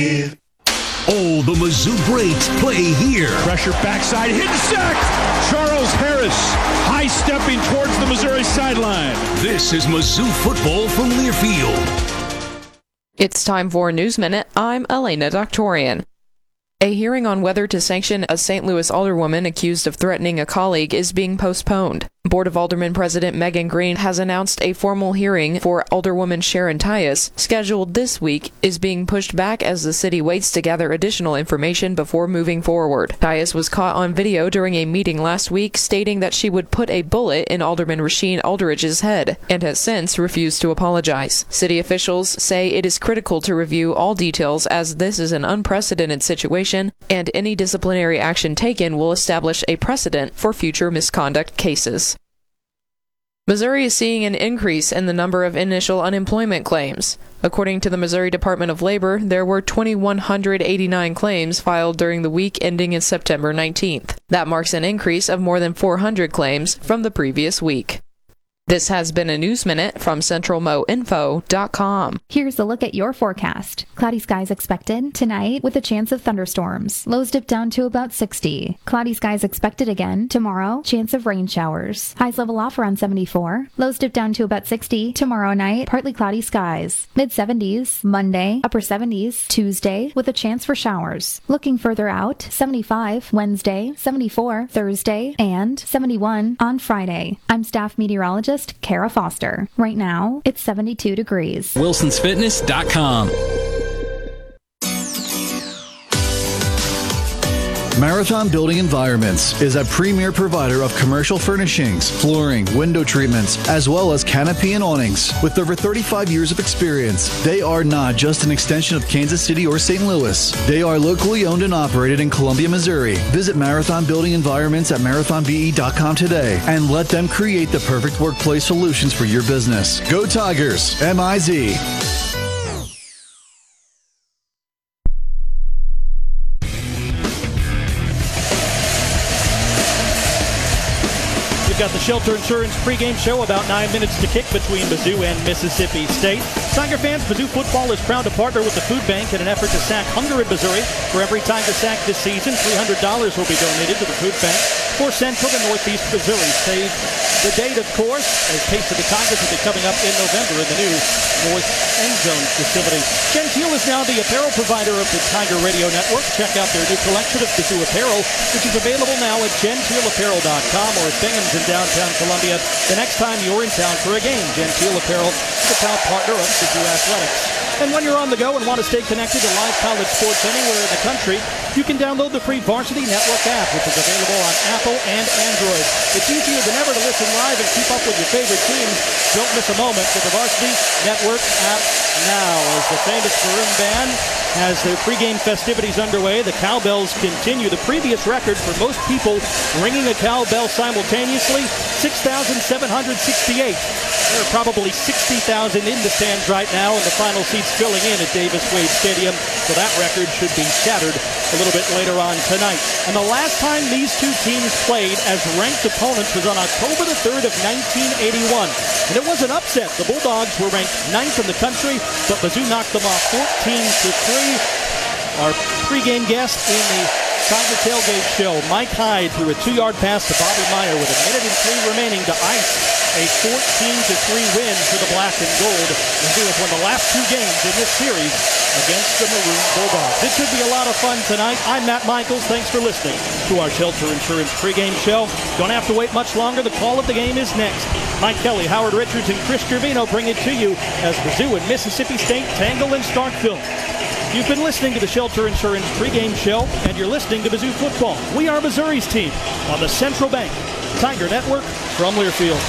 Oh, the Mizzou greats play here. Pressure backside, hit sacked. Charles Harris high-stepping towards the Missouri sideline. This is Mizzou football from Learfield. It's time for a News Minute. I'm Elena Doctorian. A hearing on whether to sanction a St. Louis alderwoman accused of threatening a colleague is being postponed. Board of Aldermen President Megan Green has announced a formal hearing for Alderwoman Sharon Tyus, scheduled this week, is being pushed back as the city waits to gather additional information before moving forward. Tyus was caught on video during a meeting last week stating that she would put a bullet in Alderman Rasheen Aldridge's head, and has since refused to apologize. City officials say it is critical to review all details as this is an unprecedented situation, and any disciplinary action taken will establish a precedent for future misconduct cases. Missouri is seeing an increase in the number of initial unemployment claims. According to the Missouri Department of Labor, there were 2,189 claims filed during the week ending in September 19th. That marks an increase of more than 400 claims from the previous week. This has been a News Minute from CentralMoInfo.com. Here's a look at your forecast. Cloudy skies expected tonight with a chance of thunderstorms. Lows dip down to about 60. Cloudy skies expected again tomorrow. Chance of rain showers. Highs level off around 74. Lows dip down to about 60 tomorrow night. Partly cloudy skies. Mid-70s Monday. Upper 70s Tuesday with a chance for showers. Looking further out, 75 Wednesday, 74 Thursday, and 71 on Friday. I'm staff meteorologist Kara Foster. Right now, it's 72 degrees. WilsonsFitness.com. Marathon Building Environments is a premier provider of commercial furnishings, flooring, window treatments, as well as canopy and awnings. With over 35 years of experience, they are not just an extension of Kansas City or St. Louis. They are locally owned and operated in Columbia, Missouri. Visit Marathon Building Environments at marathonbe.com today and let them create the perfect workplace solutions for your business. Go Tigers! MIZ. Got the Shelter Insurance pregame show, about 9 minutes to kick between Mizzou and Mississippi State. Tiger fans, Mizzou football is proud to partner with the Food Bank in an effort to sack hunger in Missouri. For every Tiger sack this season, $300 will be donated to the Food Bank for Central and Northeast Missouri. Save the date, of course, as Taste of the Tigers will be coming up in November in the new North End Zone facility. Genteel is now the apparel provider of the Tiger Radio Network. Check out their new collection of Mizzou apparel, which is available now at genteelapparel.com or at Bingham's in downtown Columbia. The next time you're in town for a game, Genteel Apparel is a proud partner of Mizzou Athletics. And when you're on the go and want to stay connected to live college sports anywhere in the country, you can download the free Varsity Network app, which is available on Apple and Android. It's easier than ever to listen live and keep up with your favorite teams. Don't miss a moment with the Varsity Network app now. As the famous Maroon Band has their pregame festivities underway, the cowbells continue the previous record for most people ringing a cowbell simultaneously, 6,768. There are probably 60,000 in the stands right now, and the final seats filling in at Davis Wade Stadium, so that record should be shattered a little bit later on tonight. And the last time these two teams played as ranked opponents was on October the 3rd of 1981. And it was an upset. The Bulldogs were ranked 9th in the country, but Mizzou knocked them off 14-3. Our pregame guest in the Tiger Tailgate Show, Mike Hyde, threw a 2-yard pass to Bobby Meyer with 1 minute and 3 remaining to ice a 14-3 win for the Black and Gold. Mizzou have won the last 2 games in this series against the Maroon Bulldogs. It should be a lot of fun tonight. I'm Matt Michaels. Thanks for listening to our Shelter Insurance pregame show. Don't have to wait much longer. The call of the game is next. Mike Kelly, Howard Richards, and Chris Gervino bring it to you as Mizzou and Mississippi State tangle in Starkville. You've been listening to the Shelter Insurance pregame show, and you're listening to Mizzou football. We are Missouri's team on the Central Bank Tiger Network from Learfield.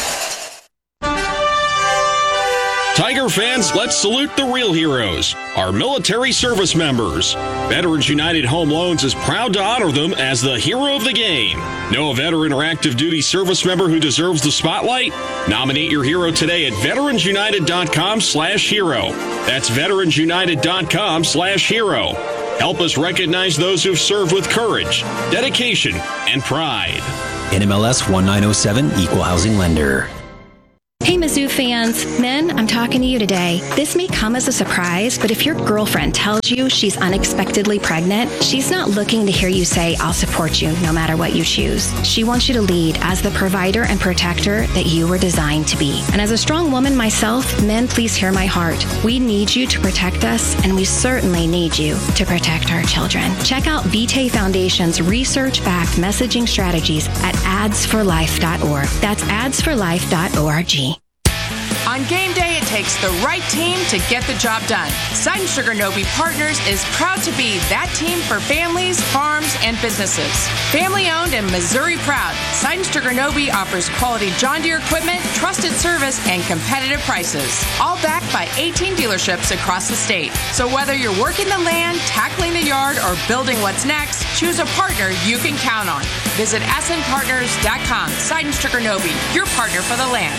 Tiger fans, let's salute the real heroes, our military service members. Veterans United Home Loans is proud to honor them as the hero of the game. Know a veteran or active duty service member who deserves the spotlight? Nominate your hero today at veteransunited.com/hero. That's veteransunited.com/hero. Help us recognize those who've served with courage, dedication, and pride. NMLS 1907 Equal Housing Lender. Hey Mizzou fans, men, I'm talking to you today. This may come as a surprise, but if your girlfriend tells you she's unexpectedly pregnant, she's not looking to hear you say, I'll support you no matter what you choose. She wants you to lead as the provider and protector that you were designed to be. And as a strong woman myself, men, please hear my heart. We need you to protect us, and we certainly need you to protect our children. Check out Vitae Foundation's research-backed messaging strategies at adsforlife.org. That's adsforlife.org. On game day, it takes the right team to get the job done. Sutton Sugar Nobe Partners is proud to be that team for families, farms, and businesses. Family owned and Missouri proud, Sutton Sugar Nobe offers quality John Deere equipment, trusted service, and competitive prices. All backed by 18 dealerships across the state. So whether you're working the land, tackling the yard, or building what's next, choose a partner you can count on. Visit snpartners.com. Sutton Sugar Nobe, your partner for the land.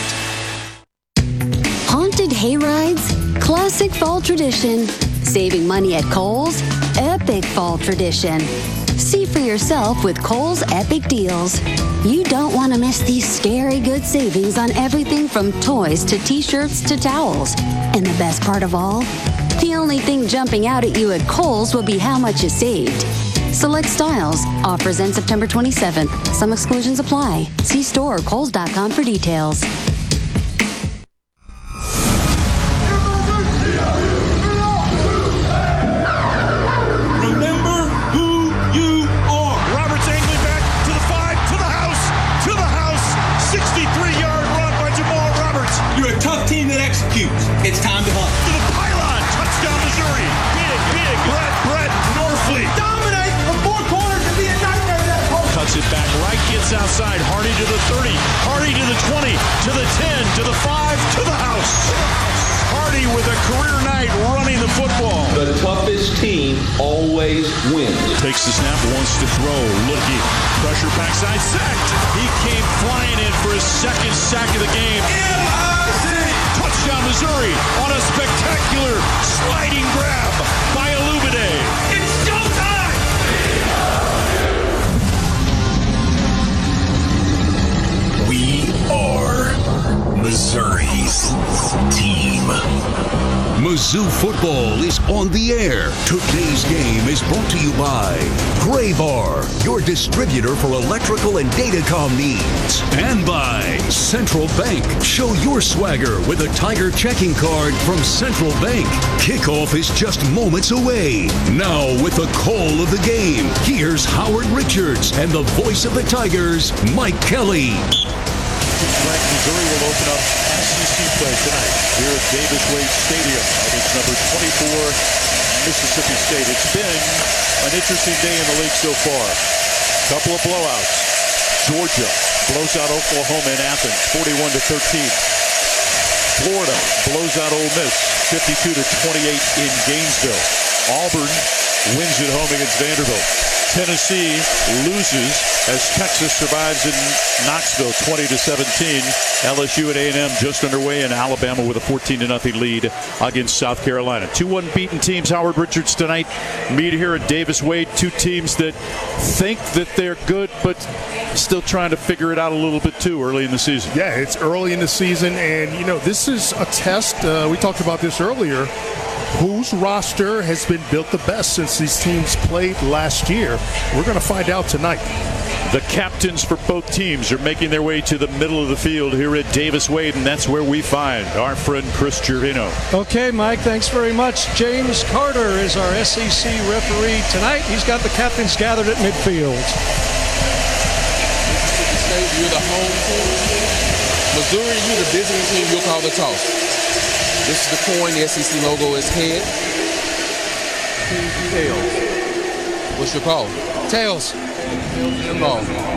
Haunted hay rides, classic fall tradition. Saving money at Kohl's, epic fall tradition. See for yourself with Kohl's Epic Deals. You don't want to miss these scary good savings on everything from toys to t-shirts to towels. And the best part of all, the only thing jumping out at you at Kohl's will be how much you saved. Select styles. Offers end September 27th. Some exclusions apply. See store or Kohls.com for details. It's time to hunt. To the pylon. Touchdown, Missouri. Big. Brett Norfleet. Dominate from four corners and be a nightmare to that hole. Cuts it back right, gets outside. Hardy to the 30. Hardy to the 20. To the 10. To the 5. To the house. Hardy with a career night running the football. The toughest team always wins. Takes the snap, wants to throw. Looking. Pressure backside. Sacked. He came flying in for his second sack of the game. Touchdown, Missouri on a spectacular sliding grab by Alubide. It's showtime! We are Missouri's team. Mizzou football is on the air. Today's game is brought to you by Graybar, your distributor for electrical and datacom needs. And by Central Bank. Show your swagger with a Tiger checking card from Central Bank. Kickoff is just moments away. Now with the call of the game, here's Howard Richards and the voice of the Tigers, Mike Kelly. Missouri will open up SEC play tonight here at Davis Wade Stadium against number 24 Mississippi State. It's been an interesting day in the league so far. Couple of blowouts. Georgia blows out Oklahoma in Athens, 41-13. Florida blows out Ole Miss, 52-28 in Gainesville. Auburn wins at home against Vanderbilt. Tennessee loses as Texas survives in Knoxville, 20-17. LSU and A&M just underway, and Alabama with a 14-0 lead against South Carolina. 2 unbeaten teams. Howard Richards tonight meet here at Davis Wade. Two teams that think that they're good, but still trying to figure it out a little bit too early in the season. Yeah, it's early in the season, and this is a test. We talked about this earlier. Whose roster has been built the best since these teams played last year? We're going to find out tonight. The captains for both teams are making their way to the middle of the field here at Davis Wade, and that's where we find our friend Chris Gervino. Okay, Mike, thanks very much. James Carter is our SEC referee tonight. He's got the captains gathered at midfield. Mississippi State, you're the home team. Missouri, you're the visiting team. You'll call the toss. This is the coin. The SEC logo is head. Tails. What's your call? Tails. Your call.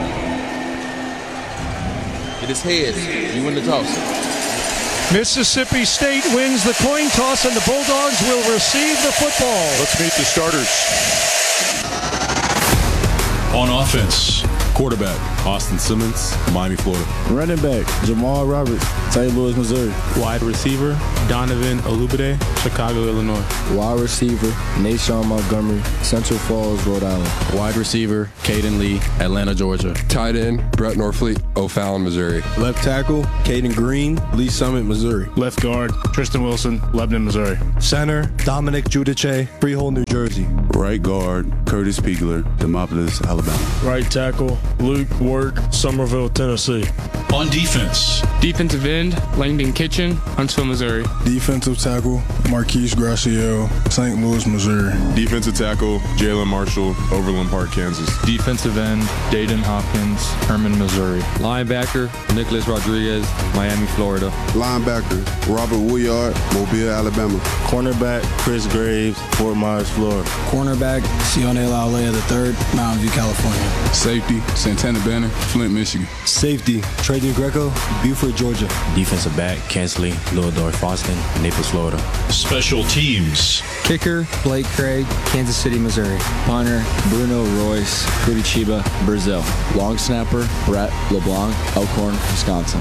It is heads. You win the toss. Mississippi State wins the coin toss, and the Bulldogs will receive the football. Let's meet the starters. On offense, Quarterback, Austin Simmons, Miami, Florida. Running back, Jamal Roberts, St. Louis, Missouri. Wide receiver, Donovan Olubide, Chicago, Illinois. Wide receiver, Nashawn Montgomery, Central Falls, Rhode Island. Wide receiver, Caden Lee, Atlanta, Georgia. Tight end, Brett Norfleet, O'Fallon, Missouri. Left tackle, Caden Green, Lee Summit, Missouri. Left guard, Tristan Wilson, Lebanon, Missouri. Center, Dominic Giudice, Freehold, New Jersey. Right guard, Curtis Piegler, Demopolis, Alabama. Right tackle, Luke Work, Somerville, Tennessee. On defense, defensive end, Langdon Kitchen, Huntsville, Missouri. Defensive tackle, Marquise Graciel, St. Louis, Missouri. Defensive tackle, Jalen Marshall, Overland Park, Kansas. Defensive end, Dayton Hopkins, Herman, Missouri. Linebacker, Nicholas Rodriguez, Miami, Florida. Linebacker, Robert Wooyard, Mobile, Alabama. Cornerback, Chris Graves, Fort Myers, Florida. Cornerback, Sione Laulea III, Mountain View, California. Safety, Santana Banner, Flint, Michigan. Safety, Trajan Greco, Buford, Georgia. Defensive back, Kensley, Lillardorf, Austin, Naples, Florida. Special teams. Kicker, Blake Craig, Kansas City, Missouri. Punter, Bruno Royce, Curitiba, Brazil. Long snapper, Brett LeBlanc, Elkhorn, Wisconsin.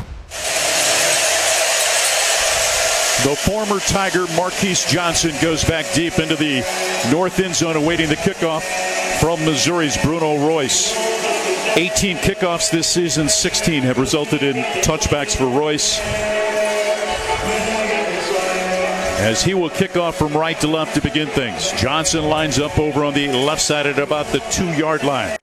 The former Tiger Marquise Johnson goes back deep into the north end zone awaiting the kickoff from Missouri's Bruno Royce. 18 kickoffs this season, 16 have resulted in touchbacks for Royce. As he will kick off from right to left to begin things. Johnson lines up over on the left side at about the 2-yard line.